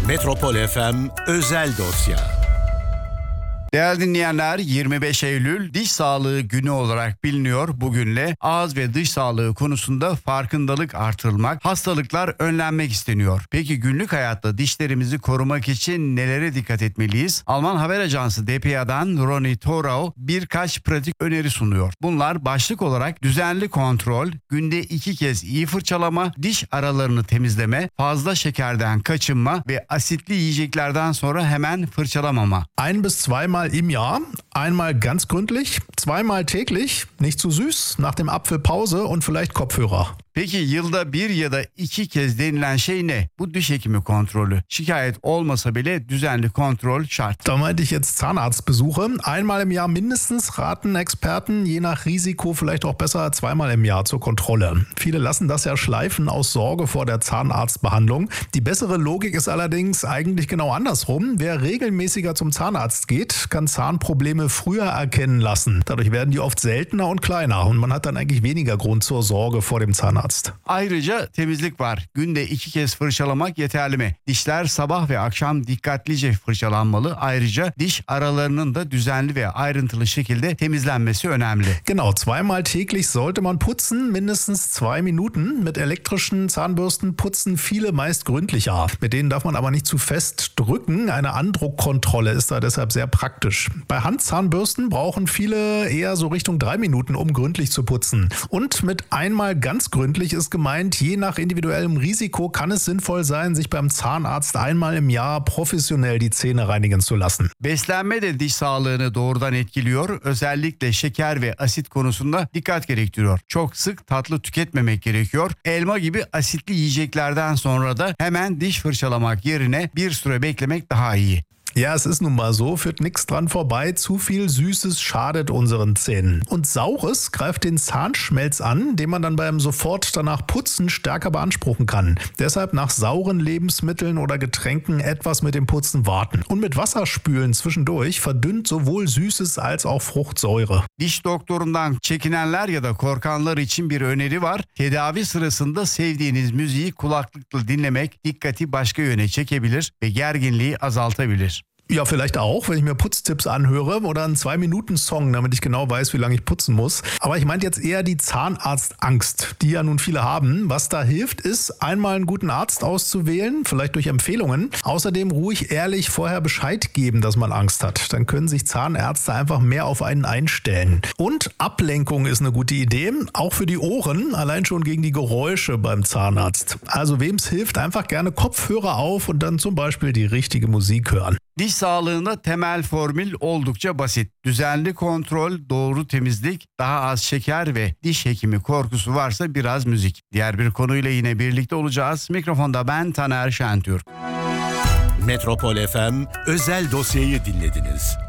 Metropol FM özel dosya. Değerli dinleyenler, 25 Eylül Diş Sağlığı Günü olarak biliniyor. Bugünle ağız ve diş sağlığı konusunda farkındalık artırılmak, hastalıklar önlenmek isteniyor. Peki günlük hayatta dişlerimizi korumak için nelere dikkat etmeliyiz? Alman haber ajansı dpa'dan Ronny Thorau birkaç pratik öneri sunuyor. Bunlar başlık olarak düzenli kontrol, günde 2 kez iyi fırçalama, diş aralarını temizleme, fazla şekerden kaçınma ve asitli yiyeceklerden sonra hemen fırçalamama. 1 bis 2 Mal im Jahr, einmal ganz gründlich, 2 Mal täglich, nicht zu süß, nach dem Apfel Pause und vielleicht Kopfhörer. Peki yılda 1 ya da 2 kez denilen şey ne? Bu diş hekimi kontrolü. Şikayet olmasa bile düzenli kontrol şart. Da meinte ich jetzt Zahnarztbesuche. Einmal im Jahr mindestens, raten Experten, je nach Risiko vielleicht auch besser 2 Mal im Jahr zur Kontrolle. Viele lassen das ja schleifen aus Sorge vor der Zahnarztbehandlung. Die bessere Logik ist allerdings eigentlich genau andersrum. Wer regelmäßiger zum Zahnarzt geht, kann Zahnprobleme früher erkennen lassen. Dadurch werden die oft seltener und kleiner und man hat dann eigentlich weniger Grund zur Sorge vor dem Zahnarzt. Ayrıca temizlik var. Günde 2 kez fırçalamak yeterli mi? Dişler sabah ve akşam dikkatlice fırçalanmalı. Ayrıca diş aralarının da düzenli ve ayrıntılı şekilde temizlenmesi önemli. Genau, 2 Mal täglich sollte man putzen, mindestens 2 Minuten. Mit elektrischen Zahnbürsten putzen viele meist gründlicher. Mit denen darf man aber nicht zu fest drücken. Eine Andruckkontrolle ist da deshalb sehr praktisch. Bei Handzahnbürsten brauchen viele eher so Richtung 3 Minuten, um gründlich zu putzen. Und mit einmal ganz gründlich ist gemeint, je nach individuellem Risiko kann es sinnvoll sein, sich beim Zahnarzt einmal im Jahr professionell die Zähne reinigen zu lassen. Beslenme de diş sağlığını doğrudan etkiliyor. Özellikle şeker ve asit konusunda dikkat gerektiriyor. Çok sık tatlı tüketmemek gerekiyor. Elma gibi asitli yiyeceklerden sonra da hemen diş fırçalamak yerine bir süre beklemek daha iyi. Ja, es ist nun mal so, führt nichts dran vorbei. Zu viel Süßes schadet unseren Zähnen. Und Saures greift den Zahnschmelz an, den man dann beim sofort danach Putzen stärker beanspruchen kann. Deshalb nach sauren Lebensmitteln oder Getränken etwas mit dem Putzen warten. Und mit Wasser spülen zwischendurch verdünnt sowohl Süßes als auch Fruchtsäure. Diş doktorundan çekinenler ya da korkanlar için bir öneri var. Tedavi sırasında sevdiğiniz müziği kulaklıkla dinlemek dikkati başka yöne çekebilir ve gerginliği azaltabilir. Ja, vielleicht auch, wenn ich mir Putztipps anhöre oder einen 2-Minuten-Song, damit ich genau weiß, wie lange ich putzen muss. Aber ich meinte jetzt eher die Zahnarztangst, die ja nun viele haben. Was da hilft, ist, einmal einen guten Arzt auszuwählen, vielleicht durch Empfehlungen. Außerdem ruhig ehrlich vorher Bescheid geben, dass man Angst hat. Dann können sich Zahnärzte einfach mehr auf einen einstellen. Und Ablenkung ist eine gute Idee, auch für die Ohren, allein schon gegen die Geräusche beim Zahnarzt. Also wem's hilft, einfach gerne Kopfhörer auf und dann zum Beispiel die richtige Musik hören. Diş sağlığında temel formül oldukça basit. Düzenli kontrol, doğru temizlik, daha az şeker ve diş hekimi korkusu varsa biraz müzik. Diğer bir konuyla yine birlikte olacağız. Mikrofonda ben Taner Şentürk. Metropol FM özel dosyayı dinlediniz.